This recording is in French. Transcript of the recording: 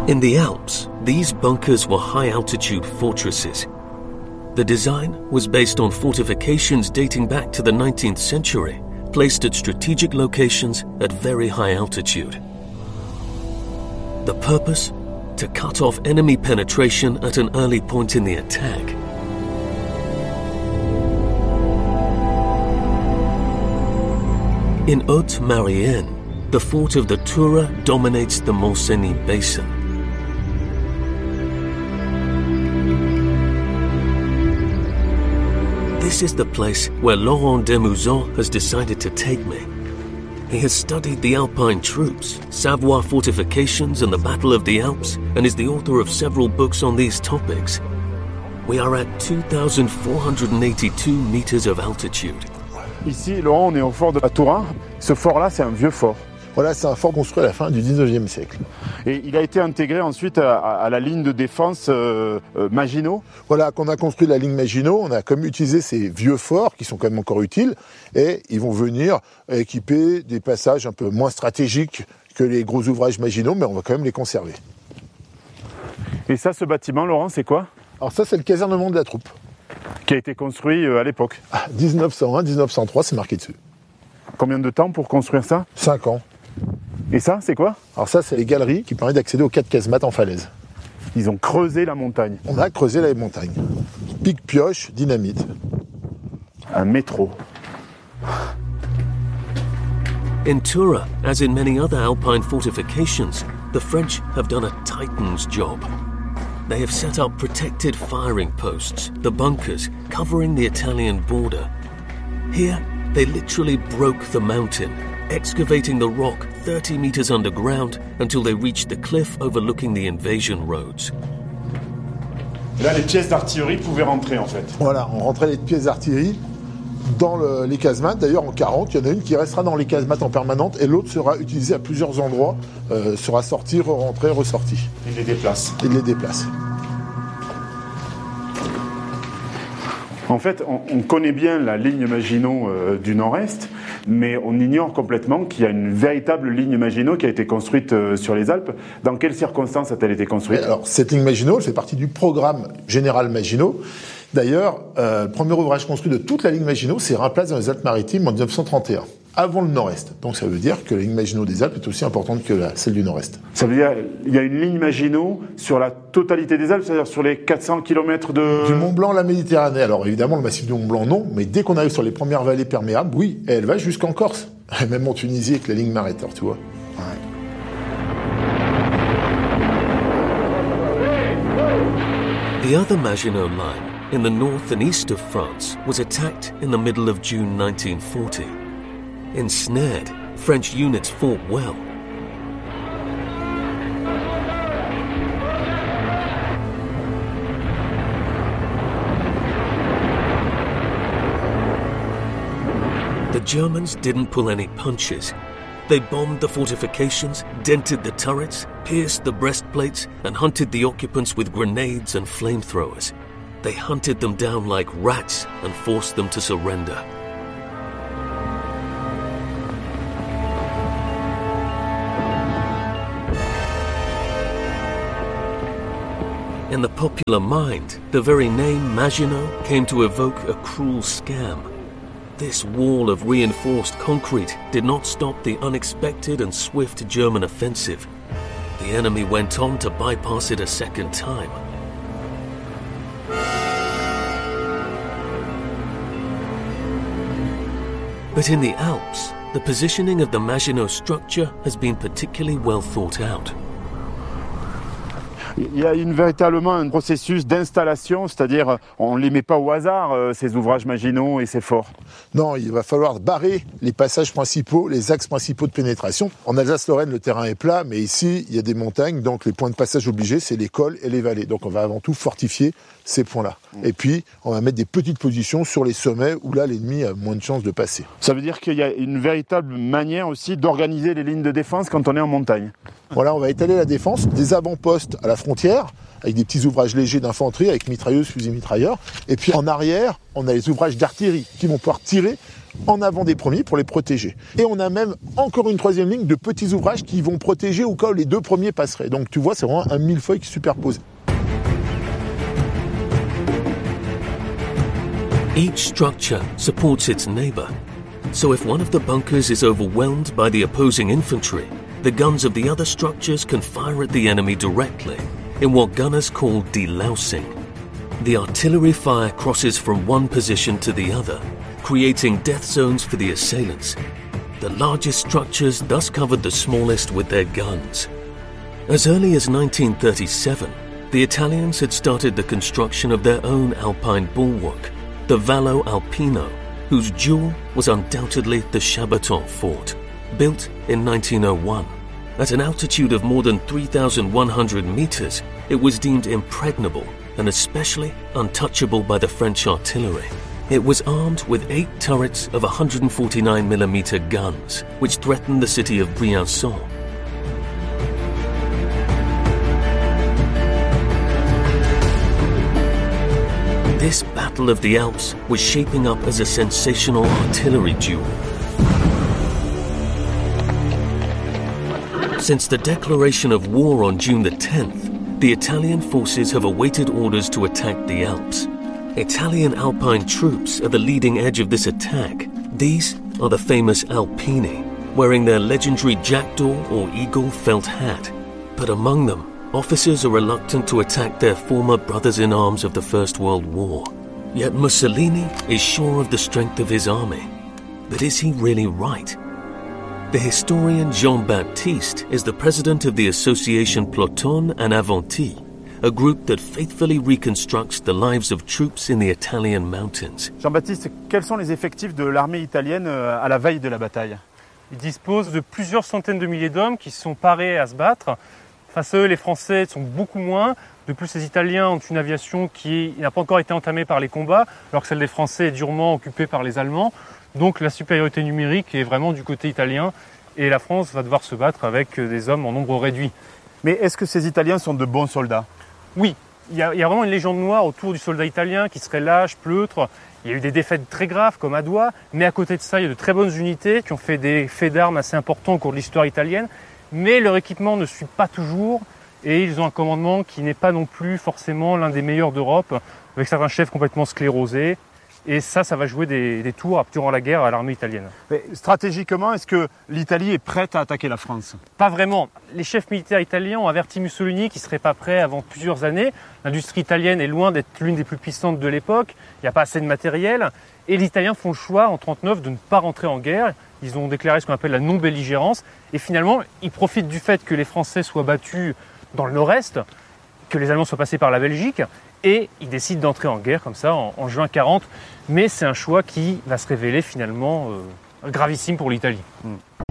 In the Alps, these bunkers were high-altitude fortresses. The design was based on fortifications dating back to the 19th century, placed at strategic locations at very high altitude. The purpose? To cut off enemy penetration at an early point in the attack. In Haute-Maurienne, the fort of the Tura dominates the Mont-Cenis basin. This is the place where Laurent Demouzon has decided to take me. He has studied the Alpine troops, Savoie fortifications and the Battle of the Alps, and is the author of several books on these topics. We are at 2,482 meters of altitude. Ici, Laurent, on est au fort de la Toura. Ce fort-là, c'est un vieux fort. Voilà, c'est un fort construit à la fin du 19e siècle. Et il a été intégré ensuite à la ligne de défense Maginot. Voilà, qu'on a construit la ligne Maginot, on a comme utilisé ces vieux forts qui sont quand même encore utiles et ils vont venir équiper des passages un peu moins stratégiques que les gros ouvrages Maginot, mais on va quand même les conserver. Et ça, ce bâtiment, Laurent, c'est quoi? Alors ça, c'est le casernement de la troupe. Qui a été construit à l'époque. 1901-1903, c'est marqué dessus. Combien de temps pour construire ça? 5 ans. Et ça, c'est quoi? Alors ça, c'est les galeries qui permettent d'accéder aux 4 casemates en falaise. Ils ont creusé la montagne. On a creusé la montagne. Pic, pioche, dynamite. Un métro. In Tura, as in many other Alpine fortifications, the French have done a Titan's job. They have set up protected firing posts, the bunkers, covering the Italian border. Here, they literally broke the mountain, excavating the rock 30 meters underground until they reached the cliff overlooking the invasion roads. Là, les pièces d'artillerie pouvaient rentrer, en fait. Voilà, on rentrait les pièces d'artillerie dans les casemates. D'ailleurs, en 40, il y en a une qui restera dans les casemates en permanente et l'autre sera utilisée à plusieurs endroits, sera sortie, re-rentrée, ressortie. Ils les déplacent. Ils les déplacent. En fait, on connaît bien la ligne Maginot du Nord-Est, mais on ignore complètement qu'il y a une véritable ligne Maginot qui a été construite sur les Alpes. Dans quelles circonstances a-t-elle été construite? Alors, cette ligne Maginot, elle fait partie du programme général Maginot. D'ailleurs, le premier ouvrage construit de toute la ligne Maginot, c'est Reims-Place dans les Alpes-Maritimes en 1931, avant le Nord-Est. Donc ça veut dire que la ligne Maginot des Alpes est aussi importante que celle du Nord-Est. Ça veut dire qu'il y a une ligne Maginot sur la totalité des Alpes, c'est-à-dire sur les 400 km de... Du Mont-Blanc à la Méditerranée. Alors évidemment, le massif du Mont-Blanc, non, mais dès qu'on arrive sur les premières vallées perméables, oui, et elle va jusqu'en Corse. Et même en Tunisie avec la ligne Mareter, tu vois. Ouais. The other Maginot Line, in the north and east of France, was attacked in the middle of June 1940. Ensnared, French units fought well. The Germans didn't pull any punches. They bombed the fortifications, dented the turrets, pierced the breastplates, and hunted the occupants with grenades and flamethrowers. They hunted them down like rats and forced them to surrender. In the popular mind, the very name Maginot came to evoke a cruel scam. This wall of reinforced concrete did not stop the unexpected and swift German offensive. The enemy went on to bypass it a second time. But in the Alps, the positioning of the Maginot structure has been particularly well thought out. Il y a véritablement un processus d'installation, c'est-à-dire on ne les met pas au hasard, ces ouvrages Maginot et ces forts. Non, il va falloir barrer les passages principaux, les axes principaux de pénétration. En Alsace-Lorraine, le terrain est plat, mais ici, il y a des montagnes, donc les points de passage obligés, c'est les cols et les vallées. Donc on va avant tout fortifier ces points-là. Et puis, on va mettre des petites positions sur les sommets où là, l'ennemi a moins de chances de passer. Ça veut dire qu'il y a une véritable manière aussi d'organiser les lignes de défense quand on est en montagne. Voilà, on va étaler la défense, des avant-postes à la frontière, avec des petits ouvrages légers d'infanterie, avec mitrailleuses, fusils mitrailleurs. Et puis en arrière, on a les ouvrages d'artillerie qui vont pouvoir tirer en avant des premiers pour les protéger. Et on a même encore une troisième ligne de petits ouvrages qui vont protéger au cas où les deux premiers passeraient. Donc tu vois, c'est vraiment un millefeuille qui superpose. Each structure supports its neighbor. So if one of the bunkers is overwhelmed by the opposing infantry, the guns of the other structures can fire at the enemy directly, in what gunners call delousing. The artillery fire crosses from one position to the other, creating death zones for the assailants. The largest structures thus covered the smallest with their guns. As early as 1937, the Italians had started the construction of their own Alpine bulwark, the Vallo Alpino, whose jewel was undoubtedly the Chabaton fort, built in 1901. At an altitude of more than 3,100 meters, it was deemed impregnable and especially untouchable by the French artillery. It was armed with 8 turrets of 149mm guns, which threatened the city of Briançon. This Battle of the Alps was shaping up as a sensational artillery duel. Since the declaration of war on June the 10th, the Italian forces have awaited orders to attack the Alps. Italian Alpine troops are the leading edge of this attack. These are the famous Alpini, wearing their legendary jackdaw or eagle felt hat. But among them, officers are reluctant to attack their former brothers-in-arms of the First World War. Yet Mussolini is sure of the strength of his army. But is he really right? The historian Jean-Baptiste is the president of the association Ploton and Avanti, a group that faithfully reconstructs the lives of troops in the Italian mountains. Jean-Baptiste, quels sont les effectifs de l'armée italienne à la veille de la bataille? Ils disposent de plusieurs centaines de milliers d'hommes qui sont parés à se battre. Face à eux, les Français sont beaucoup moins. De plus, les Italiens ont une aviation qui n'a pas encore été entamée par les combats, alors que celle des Français est durement occupée par les Allemands. Donc la supériorité numérique est vraiment du côté italien et la France va devoir se battre avec des hommes en nombre réduit. Mais est-ce que ces Italiens sont de bons soldats? Oui, il y a vraiment une légende noire autour du soldat italien qui serait lâche, pleutre. Il y a eu des défaites très graves comme à Douai, mais à côté de ça, il y a de très bonnes unités qui ont fait des faits d'armes assez importants au cours de l'histoire italienne. Mais leur équipement ne suit pas toujours et ils ont un commandement qui n'est pas non plus forcément l'un des meilleurs d'Europe, avec certains chefs complètement sclérosés. Et ça va jouer des tours durant la guerre à l'armée italienne. Mais stratégiquement, est-ce que l'Italie est prête à attaquer la France? Pas vraiment. Les chefs militaires italiens ont averti Mussolini qu'il ne serait pas prêt avant plusieurs années. L'industrie italienne est loin d'être l'une des plus puissantes de l'époque. Il n'y a pas assez de matériel. Et les Italiens font le choix en 1939 de ne pas rentrer en guerre. Ils ont déclaré ce qu'on appelle la non-belligérance. Et finalement, ils profitent du fait que les Français soient battus dans le nord-est, que les Allemands soient passés par la Belgique, et ils décident d'entrer en guerre comme ça en juin 40. Mais c'est un choix qui va se révéler finalement gravissime pour l'Italie.